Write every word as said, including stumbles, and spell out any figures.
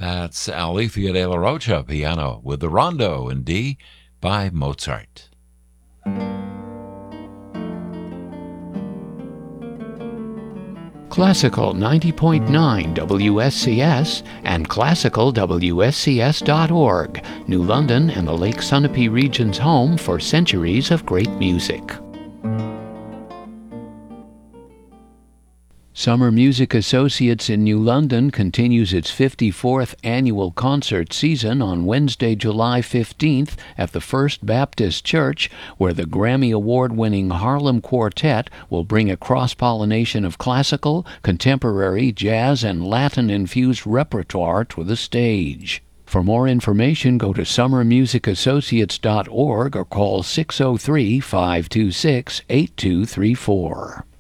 That's Alethea de la Rocha, piano, with the Rondo in D by Mozart. Classical ninety point nine W S C S and classical W S C S dot org, New London and the Lake Sunapee region's home for centuries of great music. Summer Music Associates in New London continues its fifty-fourth annual concert season on Wednesday, July fifteenth at the First Baptist Church, where the Grammy Award-winning Harlem Quartet will bring a cross-pollination of classical, contemporary, jazz, and Latin-infused repertoire to the stage. For more information, go to summer music associates dot org or call six oh three, five two six, eight two three four.